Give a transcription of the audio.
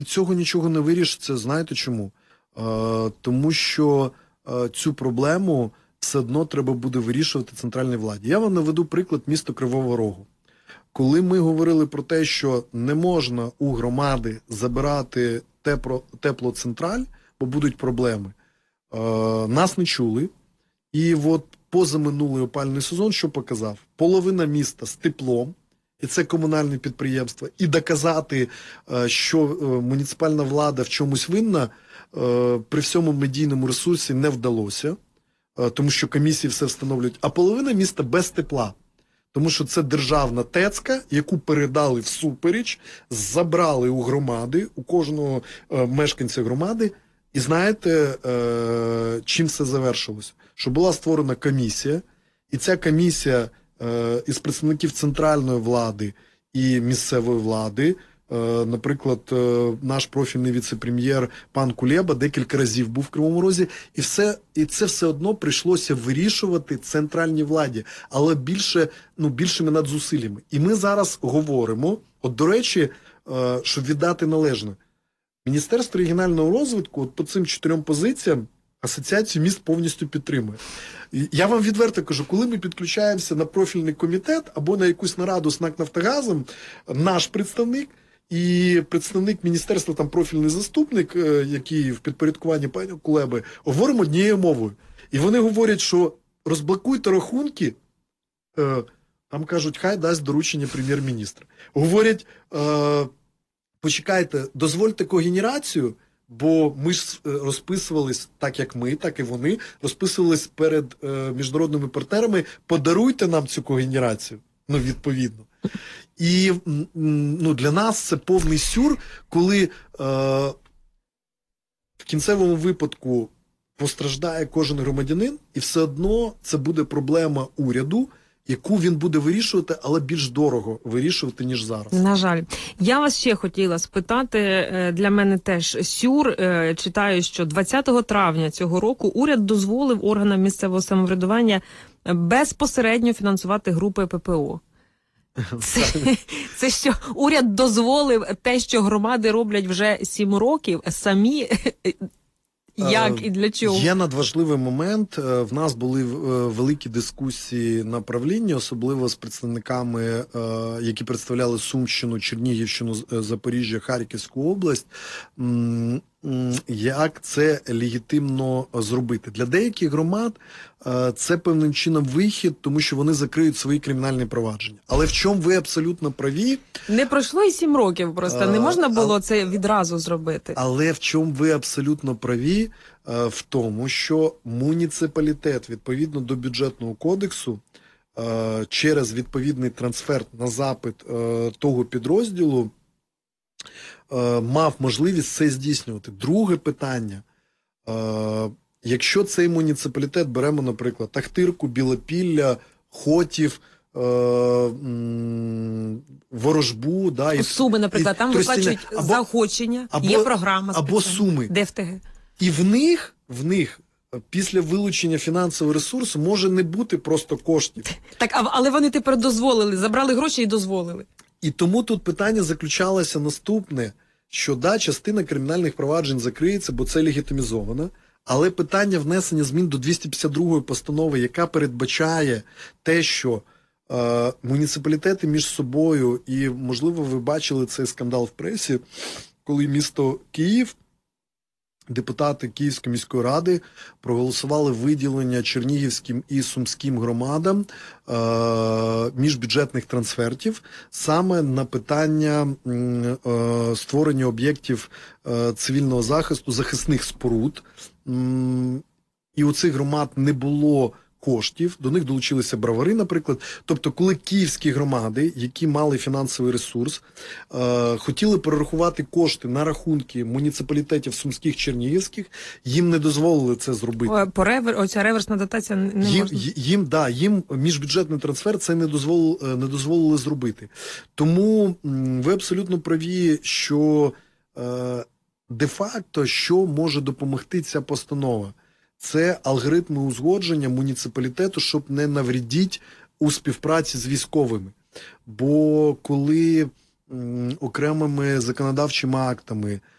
цього нічого не вирішиться, знаєте чому? Тому що цю проблему все одно треба буде вирішувати центральній владі. Я вам наведу приклад міста Кривого Рогу. Коли ми говорили про те, що не можна у громади забирати теплоцентраль, бо будуть проблеми, нас не чули. І от позаминулий опалювальний сезон що показав? Половина міста з теплом, і це комунальне підприємство, і доказати, що муніципальна влада в чомусь винна, при всьому медійному ресурсі не вдалося, тому що комісії все встановлюють, а половина міста без тепла. Тому що це державна ТЕЦка, яку передали всупереч, забрали у громади, у кожного мешканця громади. І знаєте, чим все завершилося? Що була створена комісія, і ця комісія із представників центральної влади і місцевої влади, наприклад, наш профільний віце-прем'єр пан Кулеба декілька разів був в Кривому Розі, і це все одно прийшлося вирішувати центральній владі, але більшими надзусиллями. І ми зараз говоримо, от до речі, щоб віддати належне, Міністерство регіонального розвитку от по цим 4 позиціям Асоціацію міст повністю підтримує. Я вам відверто кажу, коли ми підключаємося на профільний комітет або на якусь нараду з НАК «Нафтогазом», наш представник і представник міністерства, там профільний заступник, який в підпорядкуванні пані Кулеби, говоримо однією мовою. І вони говорять, що розблокуйте рахунки, там кажуть, хай дасть доручення прем'єр-міністра. Говорять, почекайте, дозвольте когенерацію, бо ми ж розписувались, так як ми, так і вони, розписувались перед міжнародними партнерами, подаруйте нам цю когенерацію, відповідно. І для нас це повний сюр, коли в кінцевому випадку постраждає кожен громадянин, і все одно це буде проблема уряду, яку він буде вирішувати, але більш дорого вирішувати, ніж зараз. На жаль. Я вас ще хотіла спитати, для мене теж сюр, читаю, що 20 травня цього року уряд дозволив органам місцевого самоврядування безпосередньо фінансувати групи ППО. Це що, уряд дозволив те, що громади роблять вже 7 років, самі... Як і для чого? Є надважливий момент. В нас були великі дискусії на правлінні, особливо з представниками, які представляли Сумщину, Чернігівщину, Запоріжжя, Харківську область. Як це легітимно зробити? Для деяких громад це певним чином вихід, тому що вони закриють свої кримінальні провадження. Але в чому ви абсолютно праві? Не пройшло і 7 років просто, не можна було це відразу зробити. Але в чому ви абсолютно праві? В тому, що муніципалітет, відповідно до бюджетного кодексу, через відповідний трансфер на запит того підрозділу, мав можливість це здійснювати. Друге питання. Якщо цей муніципалітет, беремо, наприклад, Ахтирку, Білопілля, Хотів, Ворожбу, Суми, наприклад, там виплачують заохочення, є програма або Суми. ДФТГ. І в них після вилучення фінансового ресурсу може не бути просто коштів. Так, але вони тепер дозволили, забрали гроші і дозволили. І тому тут питання заключалося наступне, що частина кримінальних проваджень закриється, бо це легітимізовано, але питання внесення змін до 252 постанови, яка передбачає те, що муніципалітети між собою, і, можливо, ви бачили цей скандал в пресі, коли місто Київ, депутати Київської міської ради проголосували виділення Чернігівським і Сумським громадам міжбюджетних трансфертів саме на питання створення об'єктів цивільного захисту, захисних споруд. І у цих громад не було коштів, до них долучилися бровари, наприклад. Тобто, коли київські громади, які мали фінансовий ресурс, хотіли перерахувати кошти на рахунки муніципалітетів сумських, чернігівських, їм не дозволили це зробити. Оця реверсна дотація не можна? Їм міжбюджетний трансфер це не дозволили зробити. Тому ви абсолютно праві, що де-факто, що може допомогти ця постанова? Це алгоритми узгодження муніципалітету, щоб не навредити у співпраці з військовими. Бо коли окремими законодавчими актами